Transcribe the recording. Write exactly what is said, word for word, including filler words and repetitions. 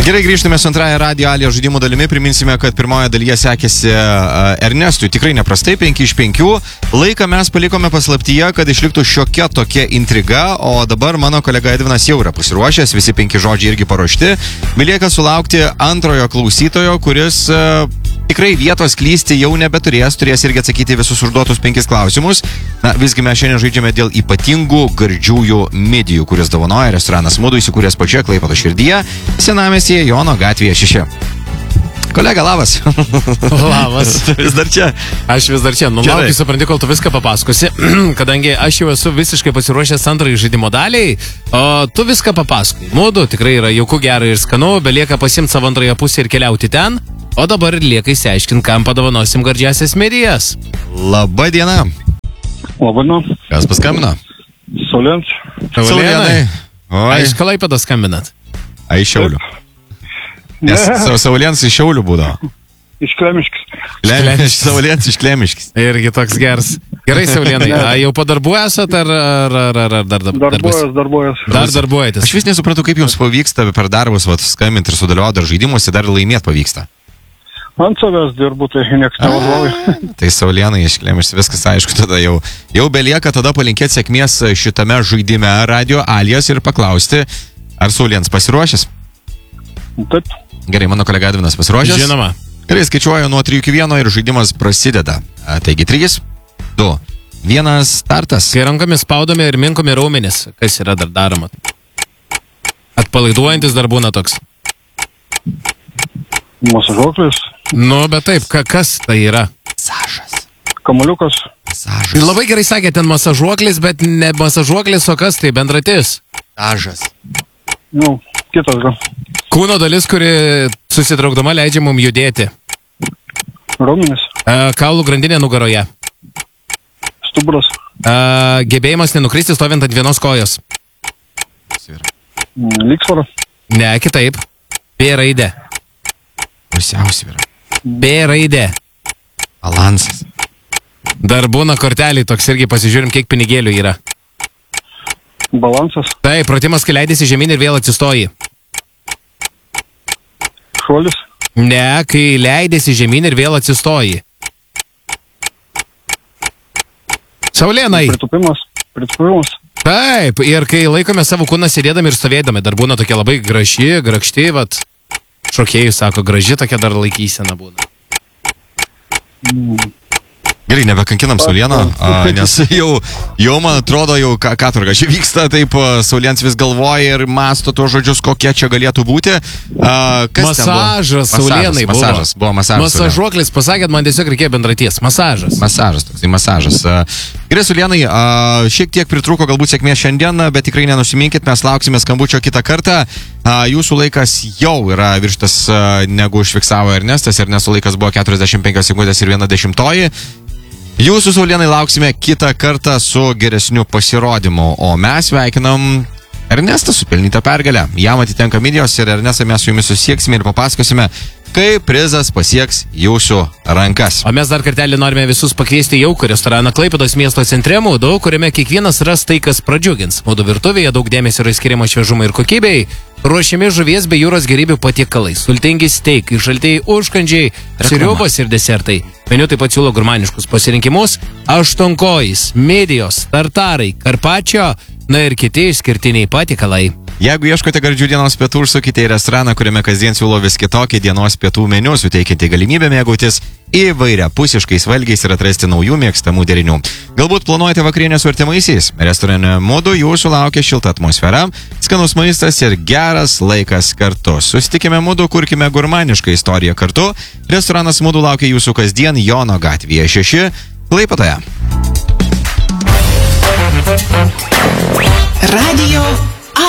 Gerai, grįžtame su antrąją Radio Alija žaidimų dalimi. Priminsime, kad pirmoje dalyje sekėsi Ernestui tikrai neprastai, penki iš penkių. Laiką mes palikome paslaptyje, kad išliktų šiokia tokia intriga, o dabar mano kolega Edvinas jau yra pasiruošęs, visi penki žodžiai irgi paruošti. Belieka sulaukti antrojo klausytojo, kuris tikrai vietos klysti jau nebeturės, turės irgi atsakyti visus užduotus penkis klausimus. Na, visgi mes šiandien žaidžiame dėl ypatingų gardžiųjų midijų, kuris dovanoja restoranas Mudu, įsikūręs pačioje Klaipėdos širdyje, senamiestyje Jono gatvėje šeši. Kolega, labas. Labas. Vis dar čia. Aš vis dar čia. Nu, laukiu, supranti, kol tu viską papasakosi, kadangi aš jau esu visiškai pasiruošęs antrai žaidimo daliai, o tu viską papasakai. Mudu tikrai yra jauku, gera ir skanu, belieka pasimti savo antrąją pusę ir keliauti ten, o dabar lieka išsiaiškinti, kam padovanosim gardžiasias midijas. Labą dieną. Labą dieną. Kas paskambino? Saulėns. Saulėnai. A iš Klaipėdos skambinat? A iš Šiaulių. Nes Saulėns iš Šiaulių būdavo. Iš Klemiškis. Klemiškis. Saulėns iš Klemiškis. Irgi toks geras. Gerai, Saulėnai, a jau po darbų esat ar, ar, ar, ar, ar dar darbas? Darbuojas, darbuojas. Dar darbuojatės. Aš vis nesupratau, kaip jums pavyksta per darbus vat, skambinti ir sudalyvauti dar žaidimuose, dar laimėti pavyksta. Ant savęs dirbu, tai nieks nevažiuoja. Tai Saulėnai iš Klemiškis, viskas aišku, tada jau, jau belieka tada palinkėti sėkmės šitame žaidime Radio Alijas ir paklausti, ar Saulėns pasiruošęs? Taip. Gerai, mano kolega Edvinas pasiruošęs. Žinoma. Gerai, skaičiuoju nuo trijų iki vieno ir žaidimas prasideda. Taigi trys, du, vienas, startas. Kai rankomis spaudome ir minkomi raumenis, kas yra dar daroma? Atpalaiduojantis dar būna toks. Masažuoklis. Nu, bet taip, ka, kas tai yra? Masažas. Kamuliukas. Masažas. Labai gerai sakė, ten masažuoklis, bet ne masažuoklis, o kas tai, bendratis? Masažas. Nu, kitas gal. Kūno dalis, kuri susitraukdama leidžia mum judėti. Raumenis. E, kaulų grandinė nugaroje. Stuburas. E, gebėjimas nenukristi stovint ant vienos kojos. Lygsvara. Ne, kitaip. B raidė. Pusiausvyra. B raidė. Balansas. Dar būna korteliai, toks irgi pasižiūrim, kiek pinigėlių yra. Balansas. Taip, pratimas, kai leidėsi žemyn ir vėl atsistoji. Šuolis. Ne, kai leidėsi žemyn ir vėl atsistoji. Saulėnai. Pritupimas. Pritupimas. Taip, ir kai laikome savo kūną sėdėdami ir stovėdami, dar būna tokia labai graži, grakšti, vat, šokėjai sako, graži tokia dar laikysena būna. Mm. Gerai, nebekankinam Saulėną, nes jau, jau man atrodo, jau katorga čia vyksta, taip Saulėns vis galvoja ir masto tuos žodžius, kokie čia galėtų būti. A, kas masažas Saulėnai buvo. Masažas, buvo masažas. Masažuoklis, pasakėt, man tiesiog reikėjo bendraties. Masažas. Masažas, toks, tai masažas. Gerai, Saulėnai, šiek tiek pritrūko galbūt sėkmės šiandien, bet tikrai nenusiminkit, mes lauksime skambučio kitą kartą. Jūsų laikas jau yra virštas negu užfiksavo Ernestas. Ernesto laikas buvo keturiasdešimt penkios sekundės ir viena dešimtoji. Jūsų, Saulėnai, lauksime kitą kartą su geresniu pasirodymu, o mes sveikinam Ernestą su pelnyta pergalė. Jam atitenka midijos ir Ernestą mes su jumis susieksime ir papasakosime, kaip prizas pasieks jūsų rankas. O mes dar kartelį norime visus pakviesti į jaukų restoraną Klaipėdos miesto centre Mudu, kuriame kiekvienas ras tai, kas pradžiugins. Mudu virtuvėje daug dėmesio yra skiriama šviežumui ir kokybei. Ruošiami žuvies bei jūros gėrybių patiekalai, sultingi steikai, šaltieji užkandžiai, sriubos ir desertai. Meniu taip pat siūlo gurmaniškus pasirinkimus: aštuonkojis, midijos, tartarai, karpačio, na ir kiti išskirtiniai patiekalai. Jeigu ieškote gardžių dienos pietų, užsukite į restoraną, kuriame kasdien siūlo vis kitokį dienos pietų meniu, suteikiantį galimybę mėgautis įvairiapusiškais valgiais ir atrasti naujų mėgstamų derinių. Galbūt planuojate vakarienę su artimaisiais? Restorane Mudu jūsų laukia šilta atmosfera, skanus maistas ir geras laikas kartu. Susitikime Mudu, kurkime gurmanišką istoriją kartu. Restoranas Mudu laukia jūsų kasdien Jono gatvėje šeši, Klaipėdoje. Radio